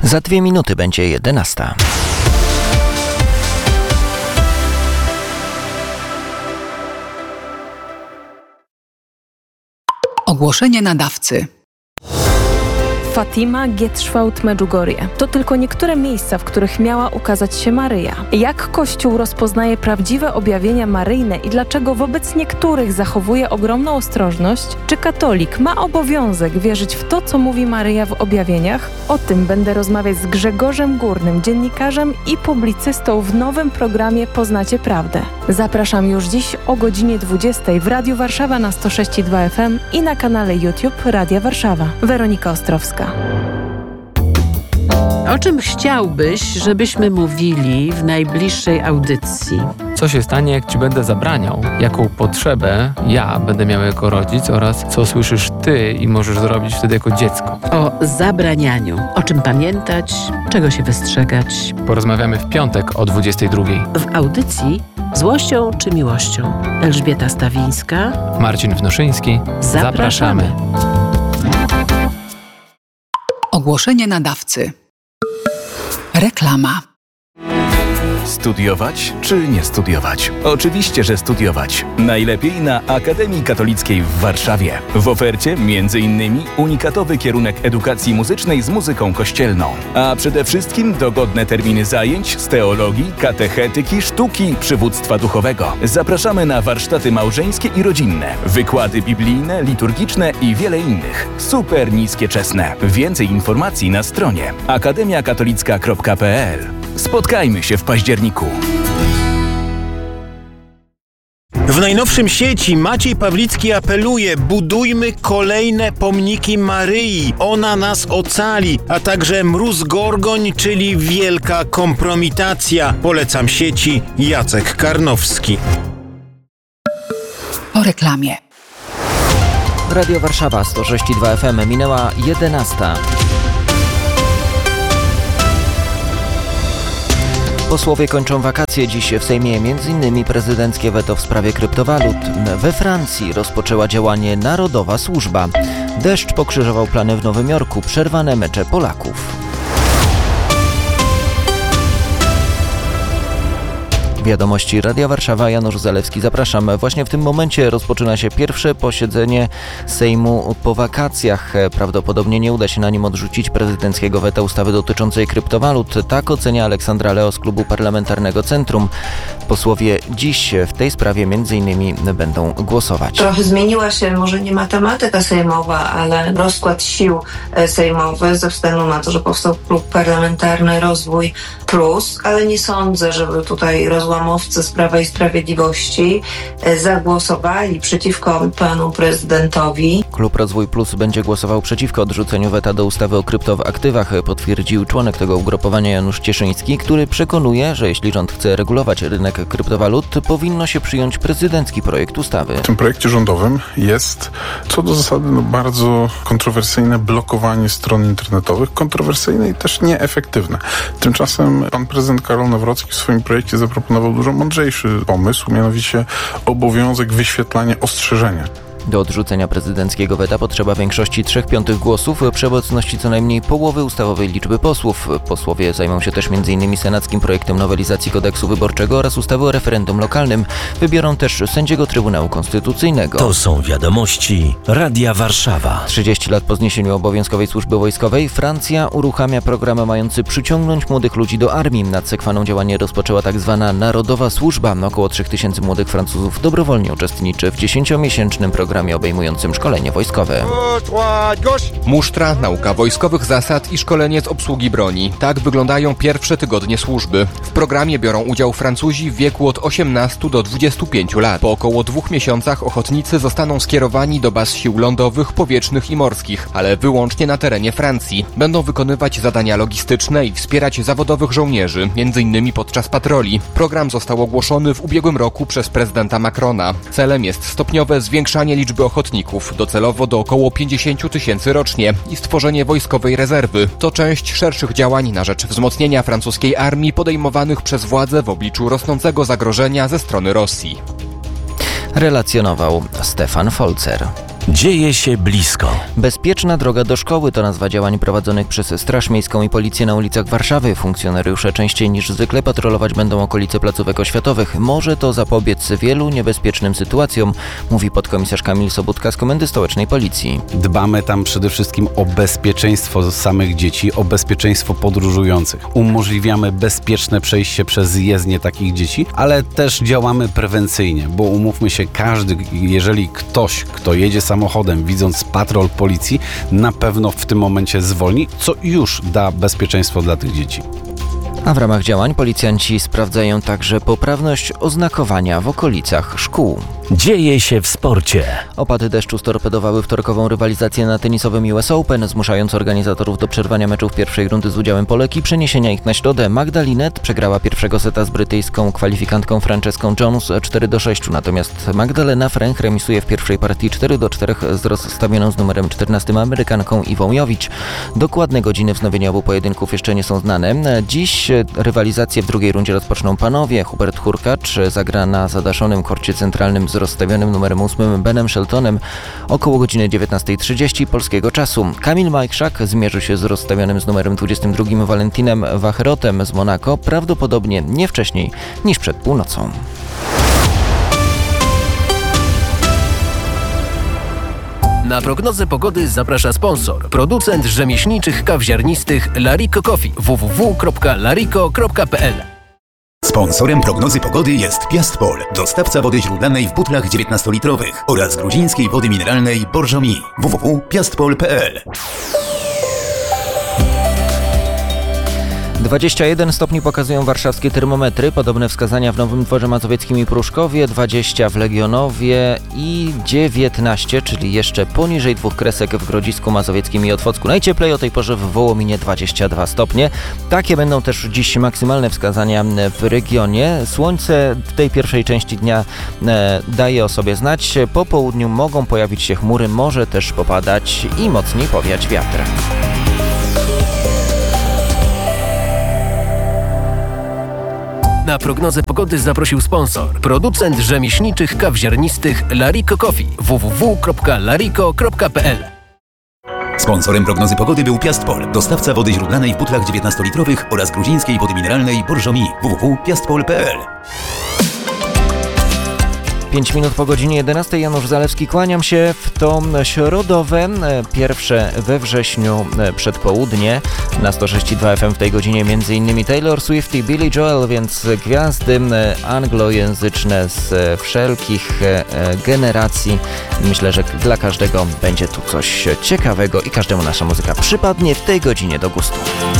Za 2 minuty będzie 11. Ogłoszenie nadawcy. Fatima, Gietrzwałt, Medjugorje. To tylko niektóre miejsca, w których miała ukazać się Maryja. Jak Kościół rozpoznaje prawdziwe objawienia maryjne i dlaczego wobec niektórych zachowuje ogromną ostrożność? Czy katolik ma obowiązek wierzyć w to, co mówi Maryja w objawieniach? O tym będę rozmawiać z Grzegorzem Górnym, dziennikarzem i publicystą w nowym programie Poznacie Prawdę. Zapraszam już dziś o godzinie 20 w Radiu Warszawa na 106,2 FM i na kanale YouTube Radia Warszawa. Weronika Ostrowska. O czym chciałbyś, żebyśmy mówili w najbliższej audycji? Co się stanie, jak Ci będę zabraniał? Jaką potrzebę ja będę miał jako rodzic oraz co słyszysz Ty i możesz zrobić wtedy jako dziecko? O zabranianiu. O czym pamiętać, czego się wystrzegać. Porozmawiamy w piątek o 22:00. W audycji Złością czy miłością? Elżbieta Stawińska, Marcin Wnoszyński. Zapraszamy. Ogłoszenie nadawcy. Reklama. Studiować czy nie studiować? Oczywiście, że studiować. Najlepiej na Akademii Katolickiej w Warszawie. W ofercie m.in. unikatowy kierunek edukacji muzycznej z muzyką kościelną. A przede wszystkim dogodne terminy zajęć z teologii, katechetyki, sztuki, przywództwa duchowego. Zapraszamy na warsztaty małżeńskie i rodzinne, wykłady biblijne, liturgiczne i wiele innych. Super niskie czesne. Więcej informacji na stronie akademiakatolicka.pl. Spotkajmy się w październiku. W najnowszym sieci Maciej Pawlicki apeluje: budujmy kolejne pomniki Maryi, ona nas ocali, a także mróz Gorgoń, czyli wielka kompromitacja. Polecam sieci, Jacek Karnowski. Po reklamie. Radio Warszawa 106,2 FM. Minęła 11. Posłowie kończą wakacje. Dziś w Sejmie m.in. prezydenckie weto w sprawie kryptowalut. We Francji rozpoczęła działanie Narodowa Służba. Deszcz pokrzyżował plany w Nowym Jorku. Przerwane mecze Polaków. Wiadomości Radia Warszawa, Janusz Zalewski, zapraszam. Właśnie w tym momencie rozpoczyna się pierwsze posiedzenie Sejmu po wakacjach. Prawdopodobnie nie uda się na nim odrzucić prezydenckiego weta ustawy dotyczącej kryptowalut. Tak ocenia Aleksandra Leo z Klubu Parlamentarnego Centrum. Posłowie dziś w tej sprawie m.in. będą głosować. Trochę zmieniła się może nie matematyka sejmowa, ale rozkład sił sejmowy ze względu na to, że powstał Klub Parlamentarny Rozwój Plus, ale nie sądzę, żeby tutaj rozłamowcy z Prawa i Sprawiedliwości zagłosowali przeciwko panu prezydentowi. Klub Rozwój Plus będzie głosował przeciwko odrzuceniu weta do ustawy o kryptoaktywach, potwierdził członek tego ugrupowania Janusz Cieszyński, który przekonuje, że jeśli rząd chce regulować rynek kryptowalut, powinno się przyjąć prezydencki projekt ustawy. W tym projekcie rządowym jest co do zasady bardzo kontrowersyjne blokowanie stron internetowych, kontrowersyjne i też nieefektywne. Tymczasem pan prezydent Karol Nawrocki w swoim projekcie zaproponował dużo mądrzejszy pomysł, mianowicie obowiązek wyświetlania ostrzeżenia. Do odrzucenia prezydenckiego weta potrzeba większości 3/5 głosów przy obecności co najmniej połowy ustawowej liczby posłów. Posłowie zajmą się też m.in. senackim projektem nowelizacji kodeksu wyborczego oraz ustawy o referendum lokalnym. Wybiorą też sędziego Trybunału Konstytucyjnego. To są wiadomości Radia Warszawa. 30 lat po zniesieniu obowiązkowej służby wojskowej Francja uruchamia program mający przyciągnąć młodych ludzi do armii. Nad Sekwaną działanie rozpoczęła tzw. Narodowa Służba. Około 3000 młodych Francuzów dobrowolnie uczestniczy w 10-miesięcznym programie obejmującym szkolenie wojskowe. Musztra, nauka wojskowych zasad i szkolenie z obsługi broni. Tak wyglądają pierwsze tygodnie służby. W programie biorą udział Francuzi w wieku od 18 do 25 lat. Po około 2 miesiącach ochotnicy zostaną skierowani do baz sił lądowych, powietrznych i morskich, ale wyłącznie na terenie Francji. Będą wykonywać zadania logistyczne i wspierać zawodowych żołnierzy, m.in. podczas patroli. Program został ogłoszony w ubiegłym roku przez prezydenta Macrona. Celem jest stopniowe zwiększanie liczby ochotników, docelowo do około 50 000 rocznie i stworzenie wojskowej rezerwy. To część szerszych działań na rzecz wzmocnienia francuskiej armii podejmowanych przez władze w obliczu rosnącego zagrożenia ze strony Rosji. Relacjonował Stefan Folzer. Dzieje się blisko. Bezpieczna droga do szkoły to nazwa działań prowadzonych przez Straż Miejską i Policję na ulicach Warszawy. Funkcjonariusze częściej niż zwykle patrolować będą okolice placówek oświatowych. Może to zapobiec wielu niebezpiecznym sytuacjom, mówi podkomisarz Kamil Sobudka z Komendy Stołecznej Policji. Dbamy tam przede wszystkim o bezpieczeństwo samych dzieci, o bezpieczeństwo podróżujących. Umożliwiamy bezpieczne przejście przez jezdnię takich dzieci, ale też działamy prewencyjnie, bo umówmy się, jeżeli ktoś, kto jedzie samochodem, widząc patrol policji, na pewno w tym momencie zwolni, co już da bezpieczeństwo dla tych dzieci. A w ramach działań policjanci sprawdzają także poprawność oznakowania w okolicach szkół. Dzieje się w sporcie. Opady deszczu storpedowały wtorkową rywalizację na tenisowym US Open, zmuszając organizatorów do przerwania meczów pierwszej rundy z udziałem Polek i przeniesienia ich na środę. Magda Linette przegrała pierwszego seta z brytyjską kwalifikantką Franceską Jones 4-6, natomiast Magdalena Fręch remisuje w pierwszej partii 4-4 z rozstawioną z numerem 14 Amerykanką Iwą Jovic. Dokładne godziny wznowienia obu pojedynków jeszcze nie są znane. Dziś rywalizację w drugiej rundzie rozpoczną panowie. Hubert Hurkacz zagra na zadaszonym korcie centralnym z rozstawionym numerem 8 Benem Sheltonem około godziny 19:30 polskiego czasu. Kamil Majchrzak zmierzy się z rozstawionym z numerem 22 Valentinem Wacherotem z Monako, prawdopodobnie nie wcześniej niż przed północą. Na prognozę pogody zaprasza sponsor. Producent rzemieślniczych kaw ziarnistych Lariko Coffee. www.lariko.pl. Sponsorem prognozy pogody jest Piastpol, dostawca wody źródlanej w butlach 19-litrowych oraz gruzińskiej wody mineralnej Borjomi. www.piastpol.pl. 21 stopni pokazują warszawskie termometry, podobne wskazania w Nowym Dworze Mazowieckim i Pruszkowie, 20 w Legionowie i 19, czyli jeszcze poniżej 2 kresek w Grodzisku Mazowieckim i Otwocku. Najcieplej o tej porze w Wołominie 22 stopnie. Takie będą też dziś maksymalne wskazania w regionie. Słońce w tej pierwszej części dnia daje o sobie znać. Po południu mogą pojawić się chmury, może też popadać i mocniej powiać wiatr. Na prognozę pogody zaprosił sponsor. Producent rzemieślniczych kaw ziarnistych Lariko Coffee. www.lariko.pl. Sponsorem prognozy pogody był Piastpol, dostawca wody źródlanej w butlach 19-litrowych oraz gruzińskiej wody mineralnej Borjomi. www.piastpol.pl. 5 minut po godzinie 11. Janusz Zalewski, kłaniam się w to środowe, pierwsze we wrześniu przedpołudnie. Na 106.2 FM w tej godzinie m.in. Taylor Swift i Billy Joel, więc gwiazdy anglojęzyczne z wszelkich generacji. Myślę, że dla każdego będzie tu coś ciekawego i każdemu nasza muzyka przypadnie w tej godzinie do gustu.